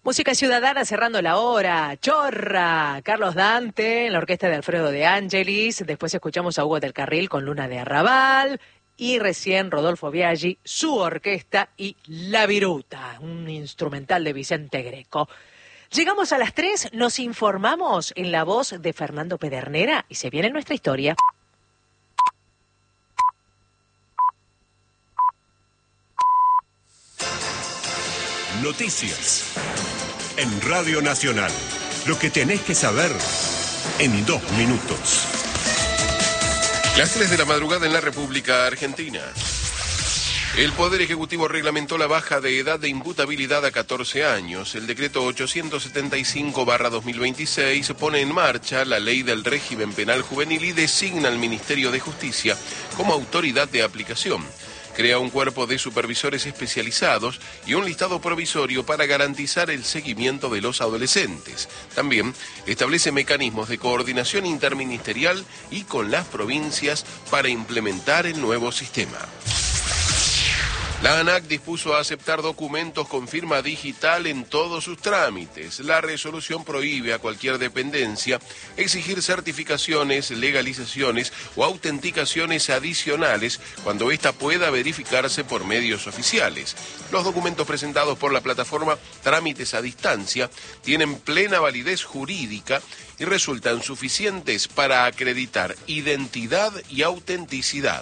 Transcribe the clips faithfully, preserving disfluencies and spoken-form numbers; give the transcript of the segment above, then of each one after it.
Música ciudadana cerrando la hora. Chorra, Carlos Dante, en la orquesta de Alfredo de Angelis. Después escuchamos a Hugo del Carril con Luna de Arrabal. Y recién Rodolfo Biaggi, su orquesta y La Viruta, un instrumental de Vicente Greco. Llegamos a las tres, nos informamos en la voz de Fernando Pedernera y se viene nuestra historia. Noticias en Radio Nacional. Lo que tenés que saber en dos minutos. Las tres de la madrugada en la República Argentina. El Poder Ejecutivo reglamentó la baja de edad de imputabilidad a catorce años. El decreto ochocientos setenta y cinco barra dos mil veintiséis pone en marcha la ley del régimen penal juvenil y designa al Ministerio de Justicia como autoridad de aplicación. Crea un cuerpo de supervisores especializados y un listado provisorio para garantizar el seguimiento de los adolescentes. También establece mecanismos de coordinación interministerial y con las provincias para implementar el nuevo sistema. La ANAC dispuso a aceptar documentos con firma digital en todos sus trámites. La resolución prohíbe a cualquier dependencia exigir certificaciones, legalizaciones o autenticaciones adicionales cuando ésta pueda verificarse por medios oficiales. Los documentos presentados por la plataforma Trámites a Distancia tienen plena validez jurídica y resultan suficientes para acreditar identidad y autenticidad.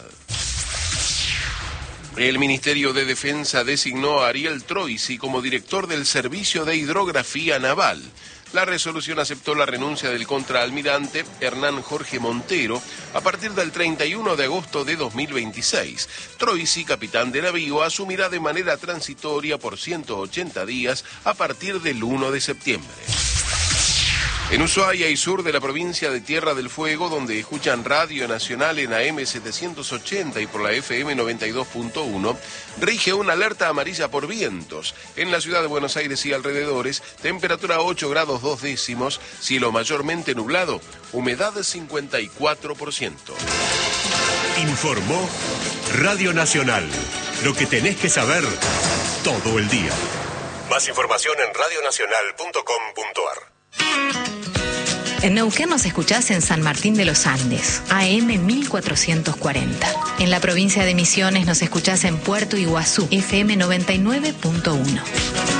El Ministerio de Defensa designó a Ariel Troisi como director del Servicio de Hidrografía Naval. La resolución aceptó la renuncia del contraalmirante Hernán Jorge Montero a partir del treinta y uno de agosto de dos mil veintiséis. Troisi, capitán de navío, asumirá de manera transitoria por ciento ochenta días a partir del uno de septiembre. En Ushuaia y sur de la provincia de Tierra del Fuego, donde escuchan Radio Nacional en A M setecientos ochenta y por la F M noventa y dos punto uno, rige una alerta amarilla por vientos. En la ciudad de Buenos Aires y alrededores, temperatura ocho grados dos décimos, cielo mayormente nublado, humedad cincuenta y cuatro por ciento. Informó Radio Nacional. Lo que tenés que saber todo el día. Más información en radio nacional punto com punto a r. En Neuquén nos escuchás en San Martín de los Andes, A M mil cuatrocientos cuarenta. En la provincia de Misiones nos escuchás en Puerto Iguazú, F M noventa y nueve punto uno.